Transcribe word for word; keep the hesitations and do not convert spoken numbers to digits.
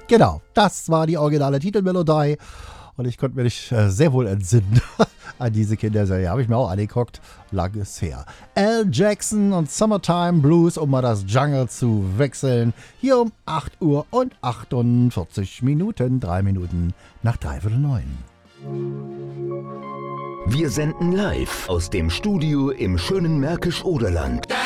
Genau, das war die originale Titelmelodie. Und ich konnte mir nicht äh, sehr wohl entsinnen an diese Kinderserie. Habe ich mir auch angeguckt. Lang ist her. Al Jackson und Summertime Blues, um mal das Jungle zu wechseln. Hier um acht Uhr und achtundvierzig Minuten. Drei Minuten nach dreiviertel neun. Wir senden live aus dem Studio im schönen Märkisch-Oderland.